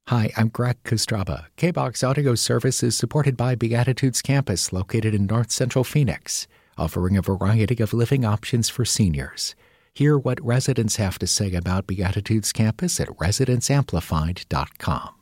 Hi, I'm Greg Kostraba. KBOX Audio Service is supported by Beatitudes Campus, located in North Central Phoenix, offering a variety of living options for seniors. Hear what residents have to say about Beatitudes Campus at residentsamplified.com.